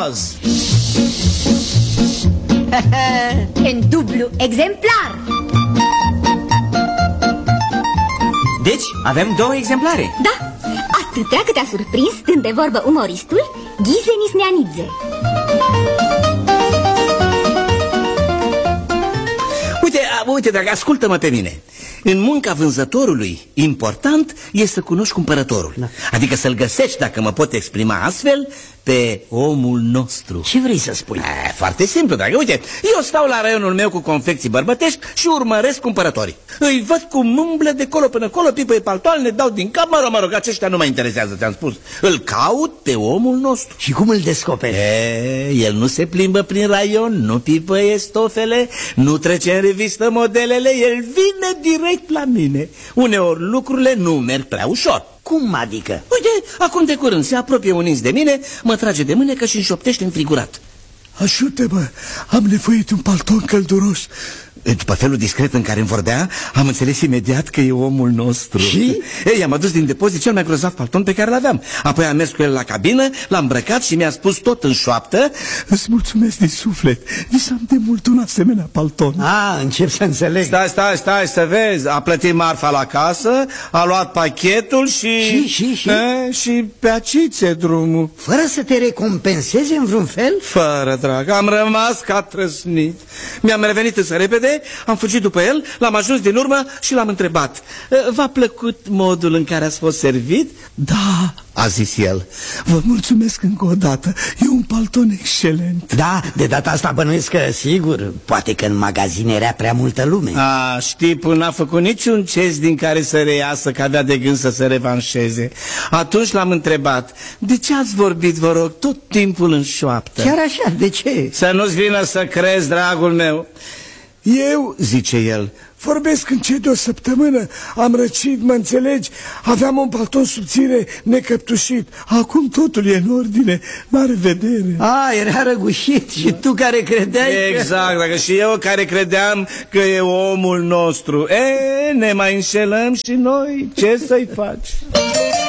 roz. În dublu exemplar. Deci avem 2 exemplare. Da, atâtea cât a surprins stând de vorbă umoristul Ghizenis Neanidze. Uite, dragă, ascultă-mă pe mine. În munca vânzătorului, important e să cunoști cumpărătorul. Adică să-l găsești, dacă mă pot exprima astfel, pe omul nostru. Ce vrei să spui? Foarte simplu, dragă. Uite, eu stau la raionul meu cu confecții bărbătești și urmăresc cumpărătorii. Îi văd cum umblă de colo până colo, pipăie paltoale, ne dau din cap. Mă rog, aceștia nu mă interesează, ți-am spus. Îl caut pe omul nostru. Și cum îl descoperi? El nu se plimbă prin raion, nu pipăie stofele, nu trece în revistă modelele, el vine direct la mine. Uneori lucrurile nu merg prea ușor. Cum adică? Uite, acum de curând se apropie un ins de mine, mă trage de mânecă și înșoptește înfrigurat: ajută-mă, am nevoie de un palton călduros. După felul discret în care îmi vorbea, am înțeles imediat că e omul nostru. Și? Ei, am adus din depozit cel mai grozav palton pe care l-aveam. Apoi am mers cu el la cabină, l-am îmbrăcat și mi-a spus tot în șoaptă: îți mulțumesc din suflet, visam de mult un asemenea palton. Încep să înțeleg. Stai să vezi. A plătit marfa la casă, a luat pachetul și... Și pe acițe drumul. Fără să te recompenseze în vreun fel? Fără, drag, am rămas ca trăsnit. Mi-am revenit însă repede, am fugit după el, l-am ajuns din urmă și l-am întrebat: v-a plăcut modul în care ați fost servit? Da, a zis el. Vă mulțumesc încă o dată, e un palton excelent. Da, de data asta bănuiesc că, sigur, poate că în magazin era prea multă lume. Tipul n-a făcut niciun ces din care să reiasă că avea de gând să se revanșeze. Atunci l-am întrebat: de ce ați vorbit, vă rog, tot timpul în șoaptă? Chiar așa, de ce? Să nu-ți vină să crezi, dragul meu. Eu, zice el, vorbesc încet de o săptămână, am răcit, mă înțelegi? Aveam un palton subțire necăptușit, acum totul e în ordine, la revedere. Era răgușit și tu care credeai Exact, dacă și eu care credeam că e omul nostru. Ne mai înșelăm și noi, ce să-i faci?